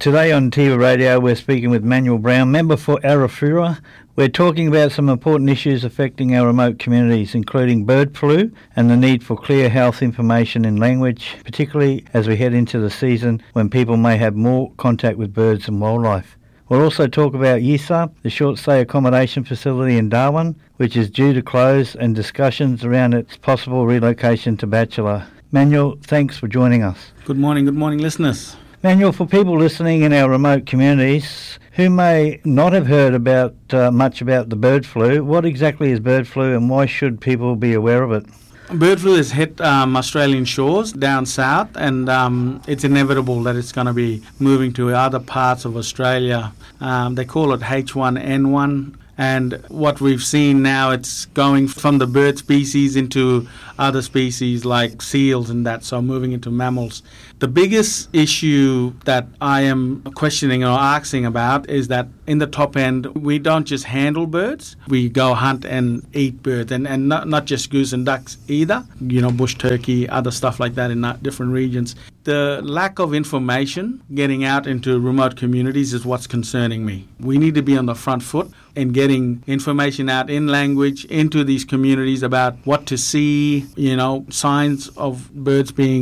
Today on Tiva Radio, we're speaking with Manuel Brown, member for Arafura. We're talking about some important issues affecting our remote communities, including bird flu and the need for clear health information in language, particularly as we head into the season when people may have more contact with birds and wildlife. We'll also talk about YISA, the short stay accommodation facility in Darwin, which is due to close, and discussions around its possible relocation to Batchelor. Manuel, thanks for joining us. Good morning, listeners. Manuel, for people listening in our remote communities who may not have heard about much about the bird flu, what exactly is bird flu and why should people be aware of it? Bird flu has hit Australian shores down south, and it's inevitable that it's going to be moving to other parts of Australia. They call it H1N1. And what we've seen now, it's going from the bird species into other species like seals and that, so moving into mammals. The biggest issue that I am questioning or asking about is that in the top end, we don't just handle birds, we go hunt and eat birds, and not just goose and ducks either, bush turkey, other stuff like that in different regions. The lack of information getting out into remote communities is what's concerning me. We need to be on the front foot in getting information out in language into these communities about what to see, signs of birds being